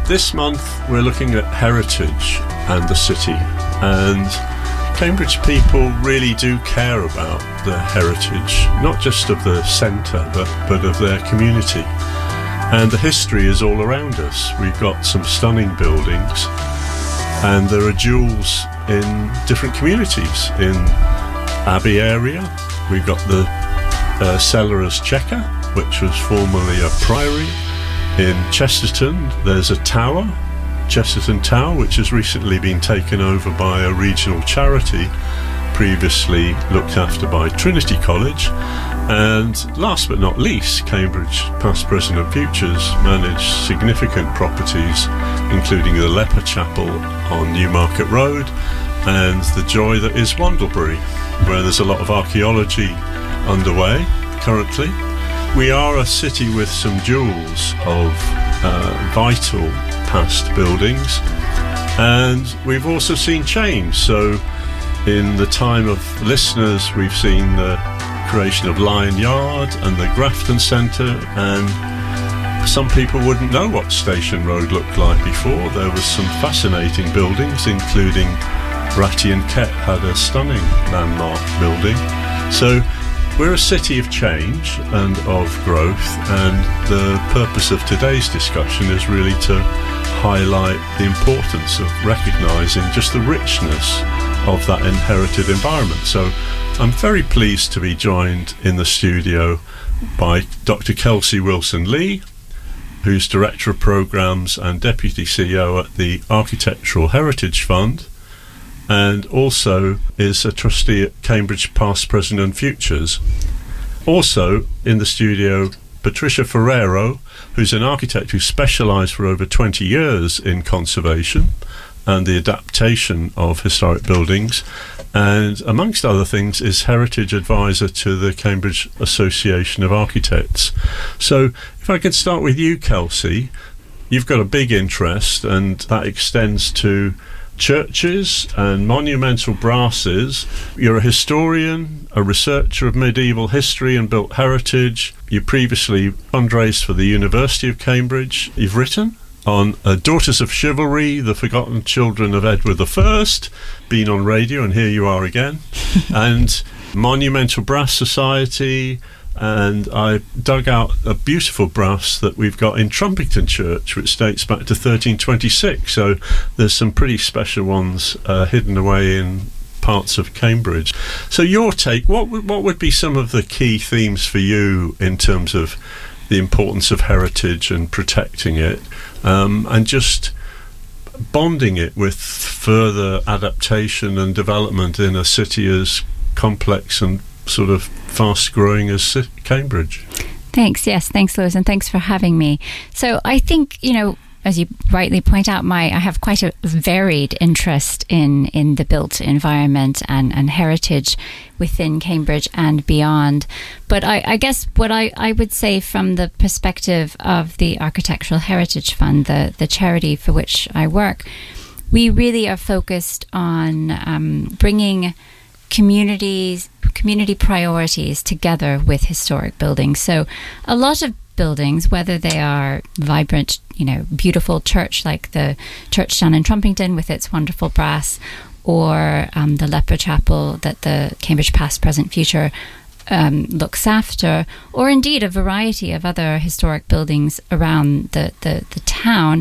This month we're looking at heritage and the city, and Cambridge people really do care about their heritage, not just of the centre but of their community. And the history is all around us. We've got some stunning buildings, and there are jewels in different communities. In Abbey area, we've got the Seller's Chequer, which was formerly a priory. In Chesterton, there's a tower, Chesterton Tower, which has recently been taken over by a regional charity, previously looked after by Trinity College. And last but not least, Cambridge, past, present and futures, manage significant properties, including the Leper Chapel on Newmarket Road and the joy that is Wandlebury, where there's a lot of archaeology underway currently. We are a city with some jewels of vital past buildings, and we've also seen change. So in the time of listeners, we've seen the creation of Lion Yard and the Grafton Centre, and some people wouldn't know what Station Road looked like before. There was some fascinating buildings, including Ratty and Kett had a stunning landmark building. So we're a city of change and of growth, and the purpose of today's discussion is really to highlight the importance of recognising just the richness of that inherited environment. So I'm very pleased to be joined in the studio by Dr. Kelsey Wilson-Lee, who's Director of Programmes and Deputy CEO at the Architectural Heritage Fund, and also is a trustee at Cambridge Past, Present and Futures. Also in the studio, Patricia Ferrero, who's an architect who specialised for over 20 years in conservation and the adaptation of historic buildings, and amongst other things is Heritage Advisor to the Cambridge Association of Architects. So if I could start with you, Kelsey, you've got a big interest, and that extends to churches and monumental brasses. You're a historian, a researcher of medieval history and built heritage. You previously fundraised for the University of Cambridge. You've written on Daughters of Chivalry, The Forgotten Children of Edward I, been on radio, and here you are again, and Monumental Brass Society. And I dug out a beautiful brass that we've got in Trumpington Church, which dates back to 1326. So there's some pretty special ones hidden away in parts of Cambridge. So your take, what would be some of the key themes for you in terms of the importance of heritage and protecting it, and just bonding it with further adaptation and development in a city as complex and sort of fast-growing as Cambridge? Thanks. Yes, thanks, Lewis, and thanks for having me. So I think, as you rightly point out, I have quite a varied interest in the built environment and heritage within Cambridge and beyond. But I guess what I would say from the perspective of the Architectural Heritage Fund, the charity for which I work, we really are focused on bringing community priorities together with historic buildings. So a lot of buildings, whether they are vibrant, beautiful church like the church down in Trumpington with its wonderful brass, or the Leper Chapel that the Cambridge Past, Present, Future looks after, or indeed a variety of other historic buildings around the town,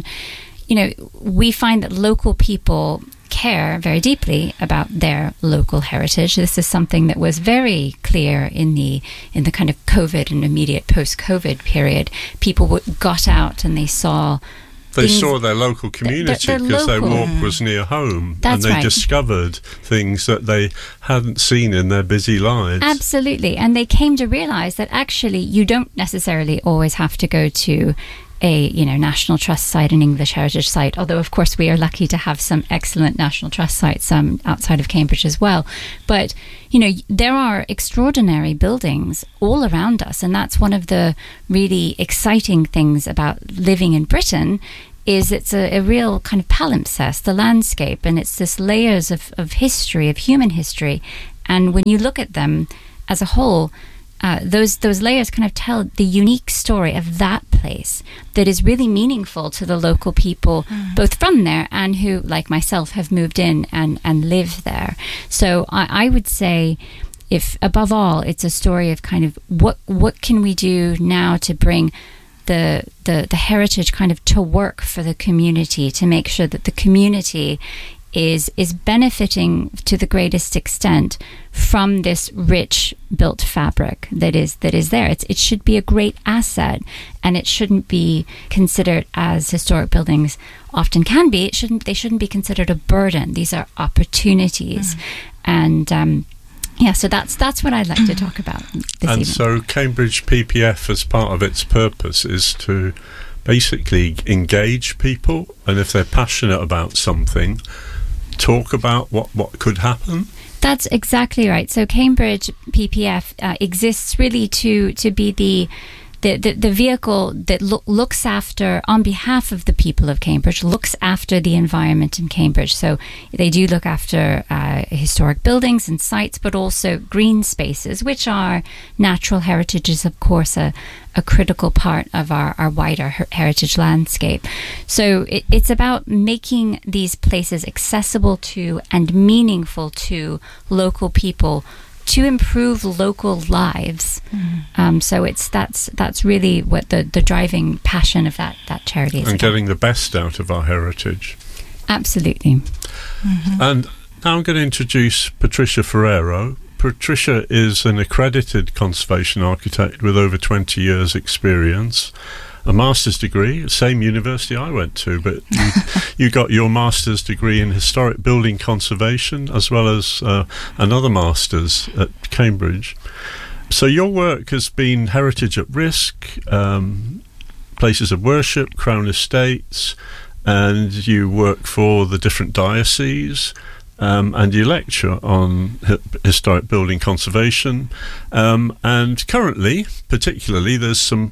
we find that local people care very deeply about their local heritage. This is something that was very clear in the kind of COVID and immediate post-COVID period. People got out and they saw their local community because their walk was near home. That's and they right. discovered things that they hadn't seen in their busy lives. Absolutely. And they came to realize that actually you don't necessarily always have to go to a National Trust site, an English Heritage site, although of course we are lucky to have some excellent National Trust sites outside of Cambridge as well. But there are extraordinary buildings all around us, and that's one of the really exciting things about living in Britain, is it's a real kind of palimpsest, the landscape, and it's this layers of history, of human history. And when you look at them as a whole, those layers kind of tell the unique story of that place that is really meaningful to the local people, both from there and who, like myself, have moved in and live there. So I would say, if above all, it's a story of kind of what can we do now to bring the heritage kind of to work for the community, to make sure that the community is benefiting to the greatest extent from this rich built fabric that is there. It should be a great asset, and it shouldn't be considered, as historic buildings often can be, they shouldn't be considered a burden. These are opportunities. And so that's what I'd like to talk about this evening. And so Cambridge PPF, as part of its purpose, is to basically engage people, and if they're passionate about something, talk about what could happen. That's exactly right. So Cambridge PPF exists really to be the vehicle that looks after, on behalf of the people of Cambridge, looks after the environment in Cambridge. So they do look after historic buildings and sites, but also green spaces, which are natural heritages, of course, a critical part of our wider heritage landscape. So it's about making these places accessible to and meaningful to local people, to improve local lives. So that's really what the driving passion of that charity is. And getting the best out of our heritage. Absolutely. And now I'm going to introduce Patricia Ferrero. Patricia is an accredited conservation architect with over 20 years experience, a master's degree, same university I went to, but you got your master's degree in historic building conservation, as well as another master's at Cambridge. So your work has been heritage at risk, places of worship, Crown Estates, and you work for the different dioceses. And you lecture on historic building conservation, and currently, particularly, there's some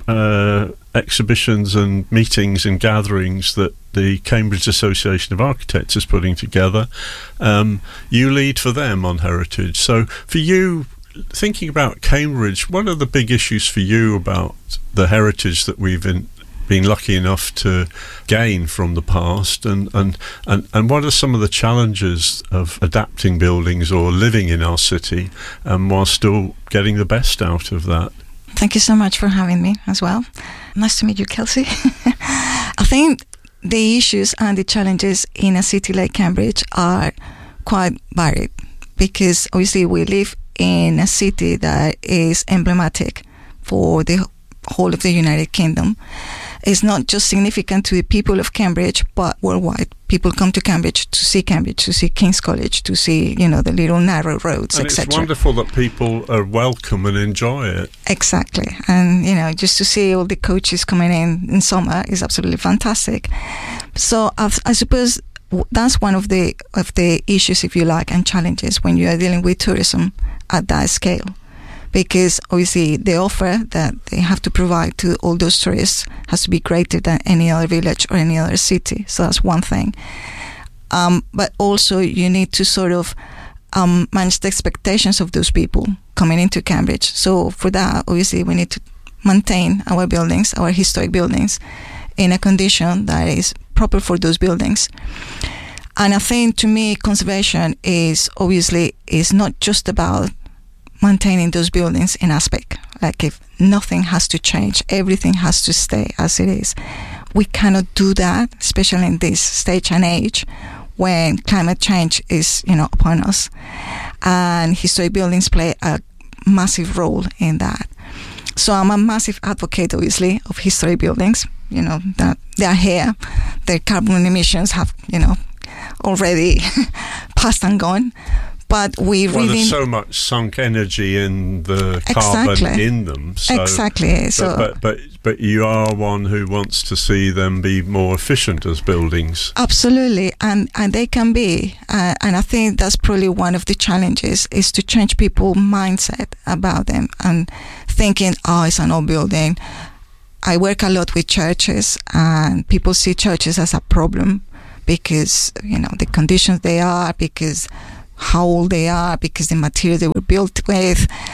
exhibitions and meetings and gatherings that the Cambridge Association of Architects is putting together. You lead for them on heritage. So for you, thinking about Cambridge, what are the big issues for you about the heritage that we've been lucky enough to gain from the past, and what are some of the challenges of adapting buildings or living in our city while still getting the best out of that? Thank you so much for having me as well. Nice to meet you, Kelsey. I think the issues and the challenges in a city like Cambridge are quite varied, because obviously we live in a city that is emblematic for the whole of the United Kingdom. It's not just significant to the people of Cambridge, but worldwide. People come to Cambridge, to see King's College, to see, the little narrow roads, etc. And it's wonderful that people are welcome and enjoy it. Exactly. And, just to see all the coaches coming in summer is absolutely fantastic. So I suppose that's one of the issues, if you like, and challenges when you are dealing with tourism at that scale. Because obviously the offer that they have to provide to all those tourists has to be greater than any other village or any other city. So that's one thing. But also you need to sort of manage the expectations of those people coming into Cambridge. So for that, obviously we need to maintain our buildings, our historic buildings, in a condition that is proper for those buildings. And I think, to me, conservation is not just about maintaining those buildings in aspect. Like, if nothing has to change, everything has to stay as it is. We cannot do that, especially in this stage and age when climate change is, upon us. And historic buildings play a massive role in that. So I'm a massive advocate, obviously, of historic buildings. That they are here. Their carbon emissions have, already passed and gone. But there's so much sunk energy in the carbon in them. So, exactly. But you are one who wants to see them be more efficient as buildings. Absolutely, and they can be. And I think that's probably one of the challenges, is to change people's mindset about them and thinking, it's an old building. I work a lot with churches, and people see churches as a problem because, the conditions they are, because how old they are, because the material they were built with.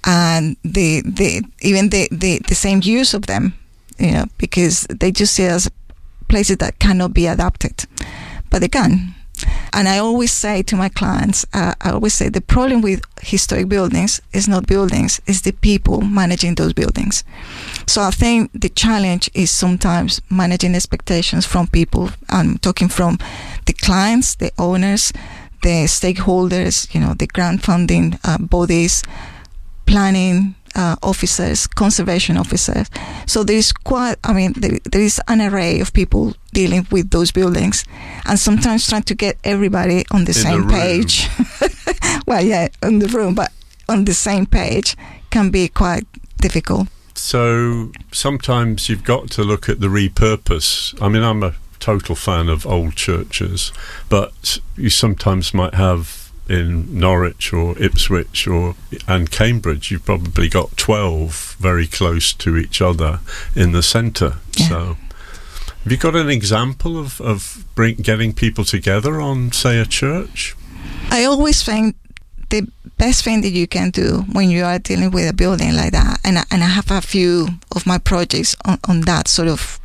and even the same use of them, because they just see it as places that cannot be adapted, but they can. And I always say to my clients, the problem with historic buildings is not buildings, it's the people managing those buildings. So I think the challenge is sometimes managing expectations from people. I'm talking from the clients, the owners, the stakeholders, the grant funding bodies, planning officers, conservation officers. So there is there is an array of people dealing with those buildings, and sometimes trying to get everybody on the same page. Well, yeah, in the room, but on the same page can be quite difficult. So sometimes you've got to look at the repurpose. I mean, I'm a total fan of old churches, but you sometimes might have in Norwich or Ipswich and Cambridge, you've probably got 12 very close to each other in the centre. Yeah. So have you got an example of getting people together on, say, a church? I always think the best thing that you can do when you are dealing with a building like that, and I have a few of my projects on that sort of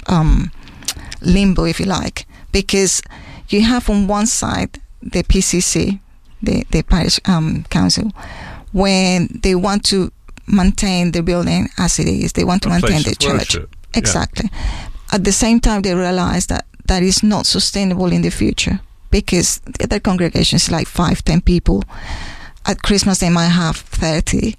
limbo, if you like, because you have on one side the PCC, the parish council, when they want to maintain the building as it is, they want to maintain the church. Exactly. Yeah. At the same time, they realize that is not sustainable in the future, because the other congregations, like 5-10 people, at Christmas they might have 30.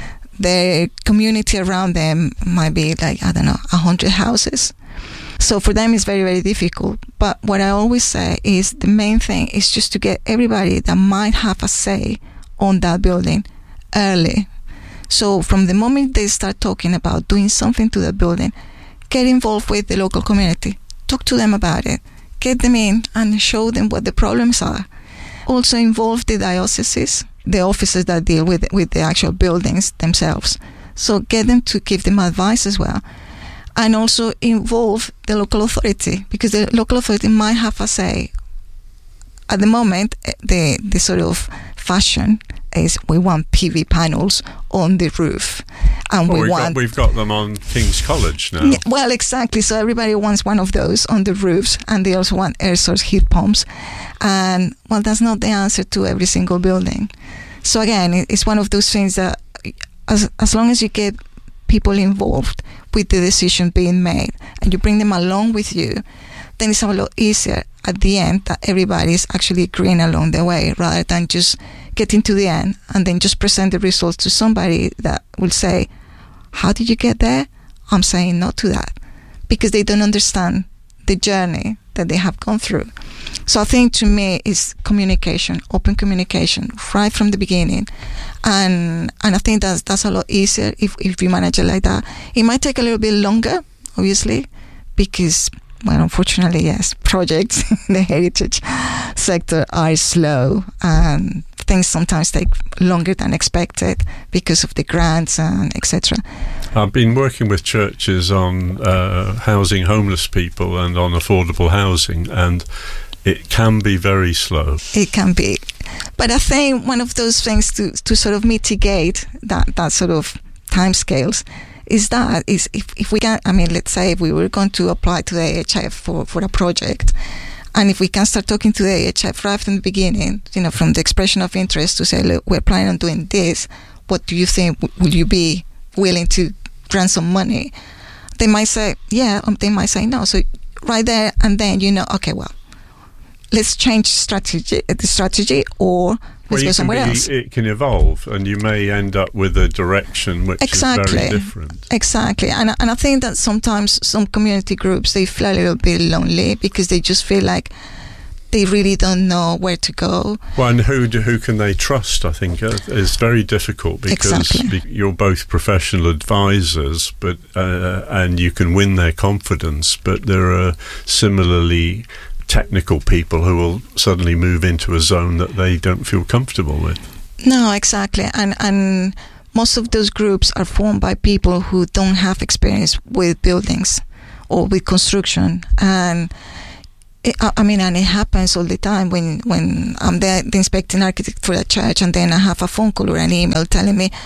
The community around them might be like, 100 houses. So for them it's very, very difficult. But what I always say is the main thing is just to get everybody that might have a say on that building early. So from the moment they start talking about doing something to the building, get involved with the local community, talk to them about it, get them in and show them what the problems are. Also involve the dioceses, the officers that deal with the actual buildings themselves. So get them to give them advice as well. And also involve the local authority, because the local authority might have a say. At the moment, the sort of fashion is we want PV panels on the roof, and we've got them on King's College now. Yeah, well, exactly. So everybody wants one of those on the roofs, and they also want air source heat pumps. And well, that's not the answer to every single building. So again, it's one of those things that as long as you get people involved with the decision being made and you bring them along with you, then it's a lot easier at the end that everybody is actually agreeing along the way, rather than just getting to the end and then just present the results to somebody that will say, how did you get there? I'm saying no to that, because they don't understand the journey that they have gone through. So I think to me is communication, open communication right from the beginning, and I think that's a lot easier if you manage it like that. It might take a little bit longer, obviously, because, well, unfortunately, yes, projects in the heritage sector are slow, and things sometimes take longer than expected because of the grants and etc. I've been working with churches on housing homeless people and on affordable housing, and it can be very slow. It can be. But I think one of those things to sort of mitigate that sort of timescales is if we can, let's say if we were going to apply to the AHF for a project, and if we can start talking to the AHF right from the beginning, from the expression of interest to say, look, we're planning on doing this, what do you think? Will you be willing to grant some money? They might say yeah, they might say no. So right there and then, okay, well, let's change the strategy, or let's go somewhere else. It can evolve, and you may end up with a direction which is very different. Exactly. And I think that sometimes some community groups, they feel a little bit lonely because they just feel like they really don't know where to go. Well, and who can they trust, I think, is very difficult, because you're both professional advisors, but and you can win their confidence, but there are similarly technical people who will suddenly move into a zone that they don't feel comfortable with. No, exactly. And most of those groups are formed by people who don't have experience with buildings or with construction. And it happens all the time when I'm there, the inspecting architect for a church, and then I have a phone call or an email telling me,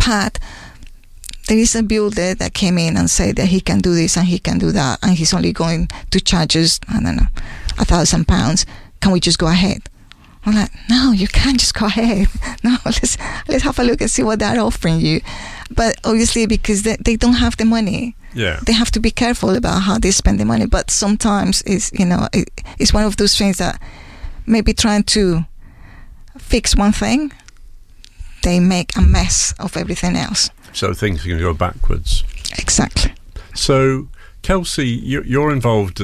Pat, there is a builder that came in and said that he can do this and he can do that, and he's only going to charge us, I don't know, £1,000. Can we just go ahead? I'm like, no, you can't just go ahead. No, let's have a look and see what they're offering you. But obviously, because they don't have the money, they have to be careful about how they spend the money. But sometimes it's one of those things that maybe trying to fix one thing, they make a mess of everything else. So things can go backwards. Exactly. So, Kelsey, you're involved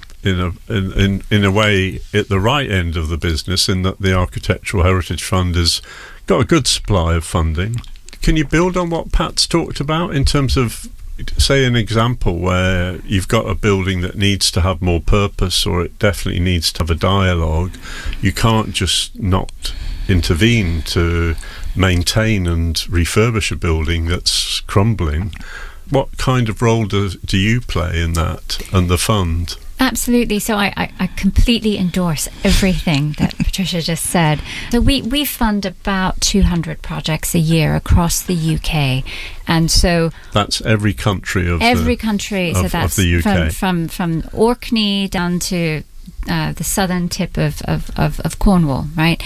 in a way at the right end of the business, in that the Architectural Heritage Fund has got a good supply of funding. Can you build on what Pat's talked about in terms of, say, an example where you've got a building that needs to have more purpose, or it definitely needs to have a dialogue? You can't just not intervene to maintain and refurbish a building that's crumbling. What kind of role do you play in that and the fund? Absolutely. So I completely endorse everything that Patricia just said. So we fund about 200 projects a year across the UK, and so that's every country so that's the UK, from Orkney down to the southern tip of Cornwall, right?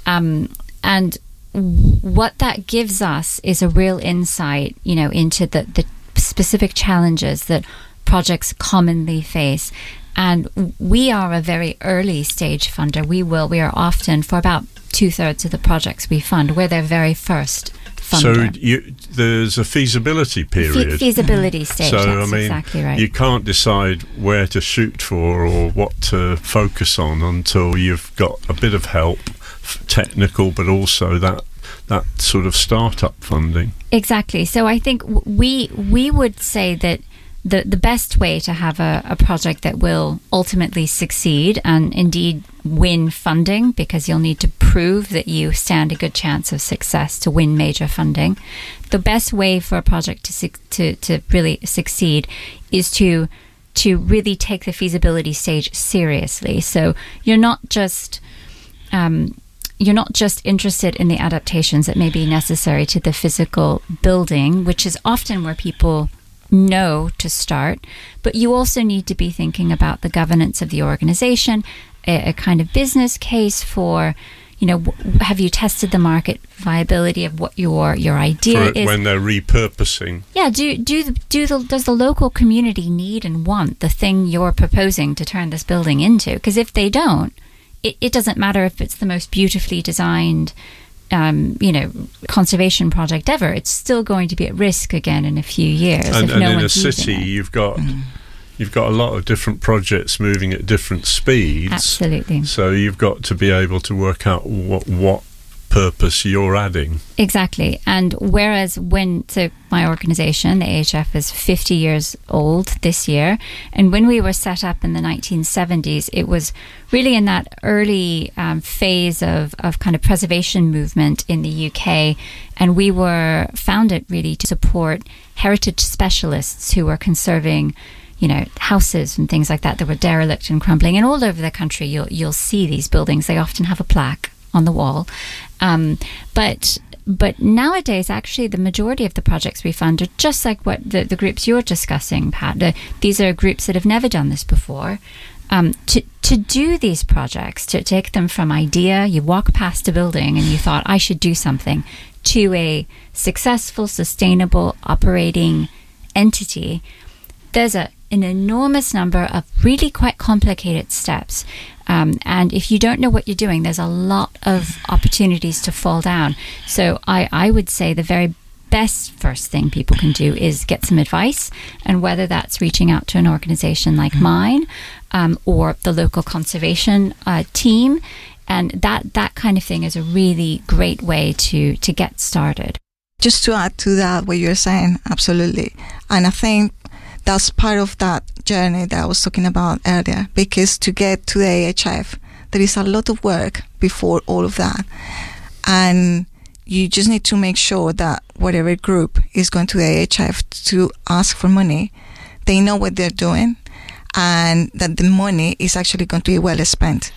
And what that gives us is a real insight, into the specific challenges that projects commonly face. And we are a very early stage funder. We are often, for about 2/3 of the projects we fund, we're their very first funder. So there's a feasibility period. Feasibility stage, that's exactly right. You can't decide where to shoot for or what to focus on until you've got a bit of help, technical, but also that sort of startup funding. Exactly. So I think we would say that the best way to have a project that will ultimately succeed and indeed win funding, because you'll need to prove that you stand a good chance of success to win major funding. The best way for a project to really succeed is to really take the feasibility stage seriously. So you're not just interested in the adaptations that may be necessary to the physical building, which is often where people know to start, but you also need to be thinking about the governance of the organization, a kind of business case for, have you tested the market viability of what your idea is when they're repurposing? Yeah, does the local community need and want the thing you're proposing to turn this building into? Because if they don't, it doesn't matter if it's the most beautifully designed conservation project ever. It's still going to be at risk again in a few years. And in a city, you've got a lot of different projects moving at different speeds. Absolutely. So you've got to be able to work out what purpose you're adding. Exactly. And whereas my organization, the AHF, is 50 years old this year, and when we were set up in the 1970s, it was really in that early phase of kind of preservation movement in the UK, and we were founded really to support heritage specialists who were conserving houses and things like that were derelict and crumbling. And all over the country, you'll see these buildings. They often have a plaque on the wall. But nowadays, actually, the majority of the projects we fund are just like what the groups you're discussing, Pat. These are groups that have never done this before. To do these projects, to take them from idea, you walk past a building and you thought, I should do something, to a successful, sustainable, operating entity, there's an enormous number of really quite complicated steps. And if you don't know what you're doing, there's a lot of opportunities to fall down. So I would say the very best first thing people can do is get some advice, and whether that's reaching out to an organization like mine or the local conservation team, and that kind of thing is a really great way to get started. Just to add to that, what you're saying, absolutely. And I think that's part of that journey that I was talking about earlier, because to get to the AHF, there is a lot of work before all of that. And you just need to make sure that whatever group is going to the AHF to ask for money, they know what they're doing, and that the money is actually going to be well spent.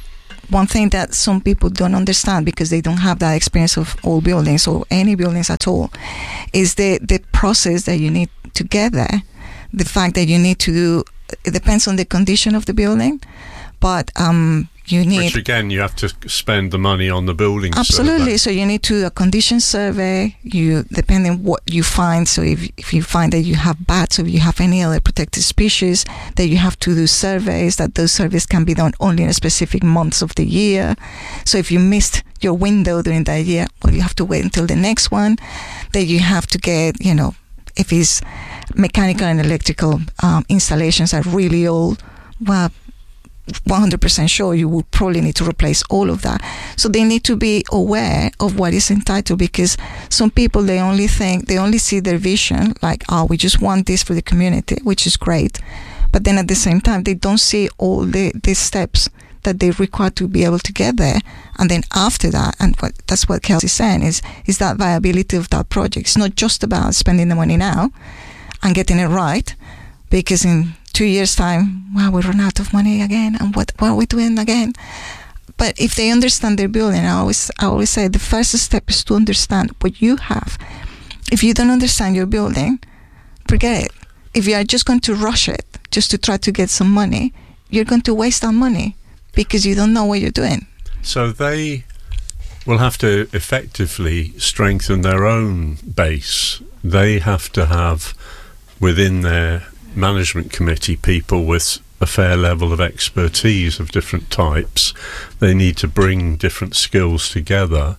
one thing that some people don't understand, because they don't have that experience of old buildings or any buildings at all, is the process that you need to get there. The fact that you need to do, it depends on the condition of the building, but you need... Which again, you have to spend the money on the building. Absolutely. So you need to do a condition survey, depending on what you find. So if you find that you have bats, or if you have any other protected species, that you have to do surveys, that those surveys can be done only in a specific months of the year. So if you missed your window during that year, well, you have to wait until the next one. That you have to get, if it's mechanical and electrical installations are really old, well, 100% sure you will probably need to replace all of that. So they need to be aware of what is entitled, because some people, they only see their vision like, oh, we just want this for the community, which is great. But then at the same time, they don't see all the steps that they require to be able to get there. And then after that, and that's what Kelsey's saying, is that viability of that project. It's not just about spending the money now and getting it right, because in 2 years' time, well, we run out of money again, and what are we doing again? But if they understand their building, I always say the first step is to understand what you have. If you don't understand your building, forget it. If you are just going to rush it just to try to get some money, you're going to waste that money because you don't know what you're doing. So they will have to effectively strengthen their own base. They have to have within their management committee people with a fair level of expertise of different types. They need to bring different skills together.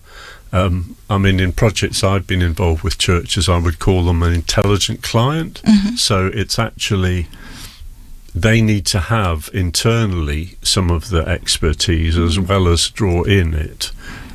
In projects I've been involved with churches, I would call them an intelligent client. Mm-hmm. So it's actually, they need to have internally some of the expertise as well as draw in it.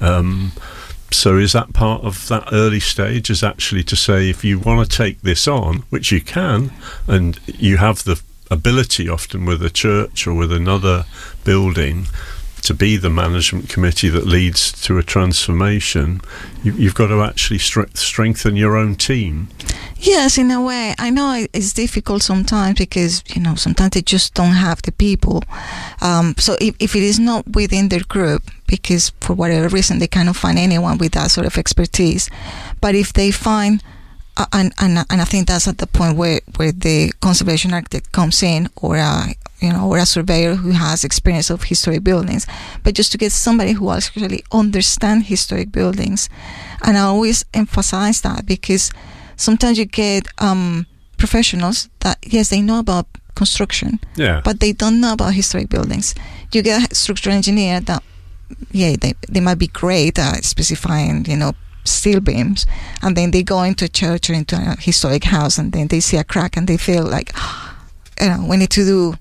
So is that part of that early stage, is actually to say, if you want to take this on, which you can, and you have the ability often with a church or with another building to be the management committee that leads to a transformation, you've got to actually strengthen your own team. Yes, in a way. I know it's difficult sometimes because, sometimes they just don't have the people. So if it is not within their group, because for whatever reason they cannot find anyone with that sort of expertise, but if they find, and I think that's at the point where the conservation architect comes in, or a surveyor who has experience of historic buildings, but just to get somebody who actually understands historic buildings. And I always emphasize that, because sometimes you get professionals that, yes, they know about construction, but they don't know about historic buildings. You get a structural engineer that, they might be great at specifying, steel beams, and then they go into a church or into a historic house, and then they see a crack and they feel like, we need to do,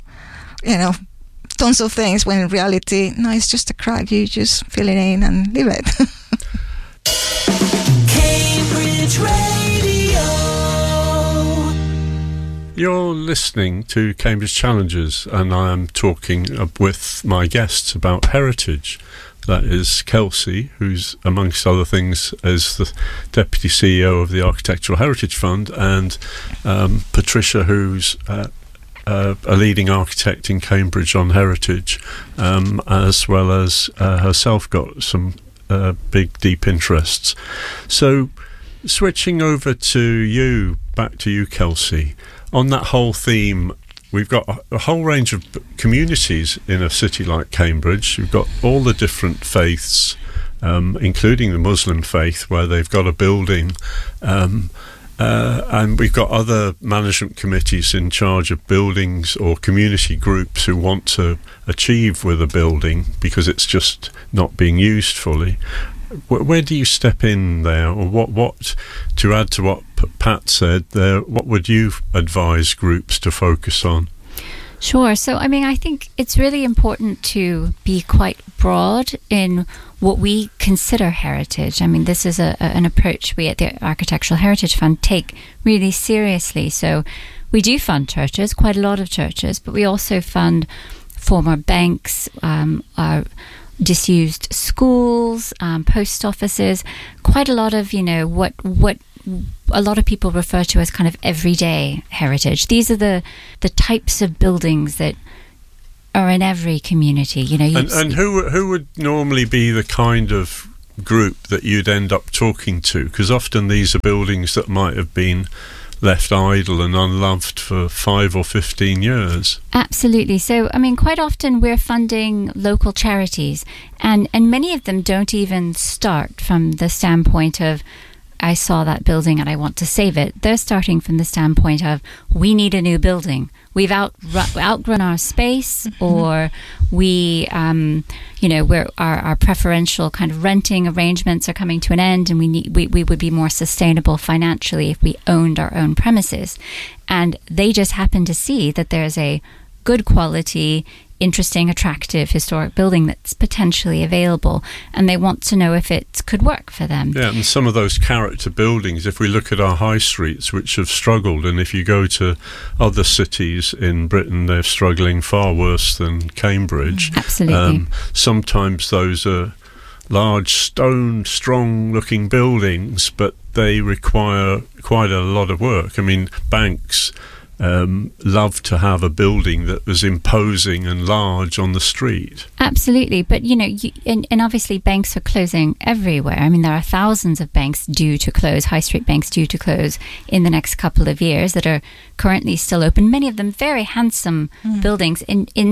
tons of things, when in reality, no, it's just a crack. You just fill it in and leave it. Cambridge Radio. You're listening to Cambridge Challengers, and I am talking with my guests about heritage. That is Kelsey, who's, amongst other things, is the Deputy CEO of the Architectural Heritage Fund, and Patricia, who's a leading architect in Cambridge on heritage, as well as herself got some big, deep interests. So, switching over to back to you, Kelsey, on that whole theme, we've got a whole range of communities in a city like Cambridge. You've got all the different faiths, including the Muslim faith, where they've got a building, and we've got other management committees in charge of buildings, or community groups who want to achieve with a building because it's just not being used fully. Where do you step in there, or what to add to what Pat said there, what would you advise groups to focus on? Sure. So, I think it's really important to be quite broad in what we consider heritage. This is an approach we at the Architectural Heritage Fund take really seriously. So we do fund churches, quite a lot of churches, but we also fund former banks, our disused schools, post offices, quite a lot of, what a lot of people refer to as kind of everyday heritage. These are the types of buildings that are in every community. You know, and who would normally be the kind of group that you'd end up talking to? Because often these are buildings that might have been left idle and unloved for 5 or 15 years. Absolutely. So, I mean, quite often we're funding local charities, and many of them don't even start from the standpoint of, I saw that building and I want to save it. They're starting from the standpoint of, we need a new building. We've outgrown our space, or we, our preferential kind of renting arrangements are coming to an end, and we would be more sustainable financially if we owned our own premises. And they just happen to see that there's a good quality, interesting, attractive historic building that's potentially available, and they want to know if it could work for them. Yeah, and some of those character buildings, if we look at our high streets, which have struggled, and if you go to other cities in Britain, they're struggling far worse than Cambridge. Absolutely. Sometimes those are large stone, strong-looking buildings, but they require quite a lot of work. I mean, banks love to have a building that was imposing and large on the street. Absolutely. But, and obviously banks are closing everywhere. I mean, there are thousands of banks due to close, high street banks due to close in the next couple of years that are currently still open. Many of them very handsome buildings.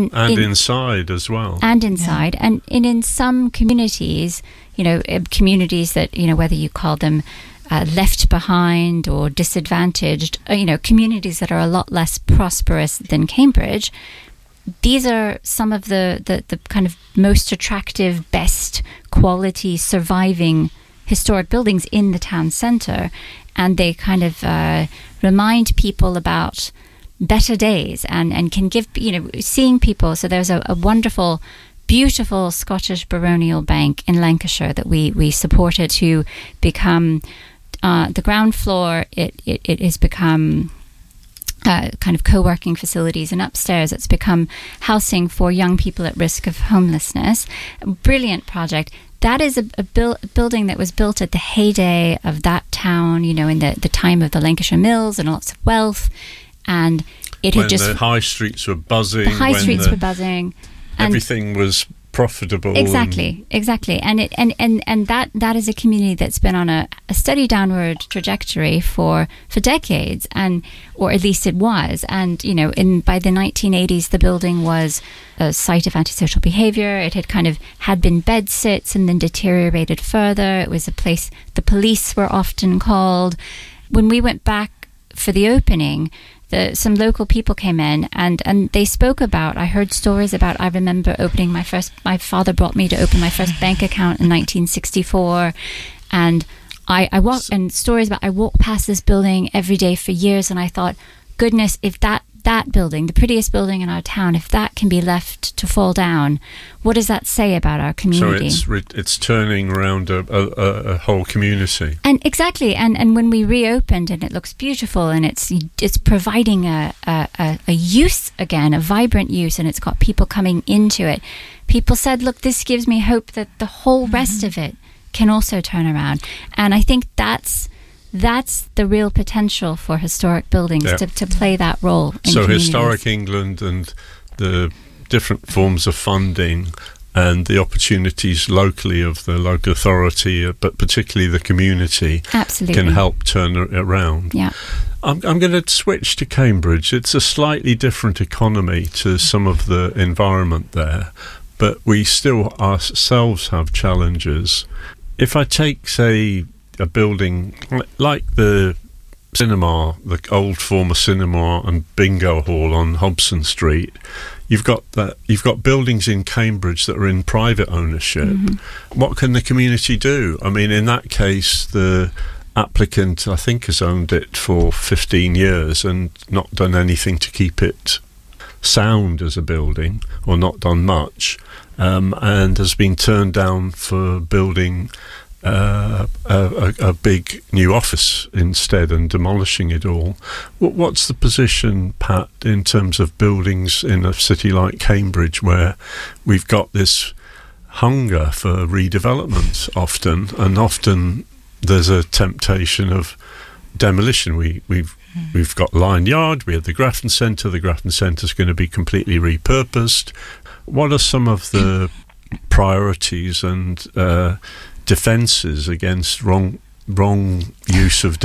Inside as well. And inside. Yeah. And in some communities, communities that, whether you call them left behind or disadvantaged, communities that are a lot less prosperous than Cambridge, these are some of the kind of most attractive, best quality, surviving historic buildings in the town centre. And they kind of remind people about better days and can give, seeing people. So there's a wonderful, beautiful Scottish baronial bank in Lancashire that we supported to become the ground floor. It has become kind of co-working facilities, and upstairs it's become housing for young people at risk of homelessness. A brilliant project. That is a building that was built at the heyday of that town, in the time of the Lancashire Mills and lots of wealth. And it had just... the high streets were buzzing. The high streets were buzzing. Everything was profitable. Exactly. And that is a community that's been on a steady downward trajectory for decades, or at least it was. And by the 1980s, the building was a site of antisocial behaviour. It had been bed sits and then deteriorated further. It was a place the police were often called. When we went back for the opening, some local people came in and they spoke about, I heard stories about, I remember opening my father brought me to open my first bank account in 1964, and I walked, and stories about, I walked past this building every day for years, and I thought, goodness, if that building, the prettiest building in our town, if that can be left to fall down, what does that say about our community? So it's turning around a whole community. And exactly, and when we reopened, and it looks beautiful, and it's providing a use again, a vibrant use, and it's got people coming into it. People said, look, this gives me hope that the whole rest of it can also turn around. And I think that's the real potential for historic buildings, to play that role in communities. Historic England and the different forms of funding and the opportunities locally of the local authority, but particularly the community, absolutely, can help turn it around. Yeah. I'm going to switch to Cambridge. It's a slightly different economy to some of the environment there, but we still ourselves have challenges. If I take, say, a building like the cinema, the old former cinema and bingo hall on Hobson Street, you've got buildings in Cambridge that are in private ownership. What can the community do? I mean, in that case, the applicant, I think, has owned it for 15 years and not done anything to keep it sound as a building, or not done much, and has been turned down for building a big new office instead and demolishing it all. What's the position, Pat, in terms of buildings in a city like Cambridge, where we've got this hunger for redevelopment often, and often there's a temptation of demolition. We've got Lion Yard, we have the Grafton Centre. The Grafton Centre is going to be completely repurposed. What are some of the priorities and defences against wrong use of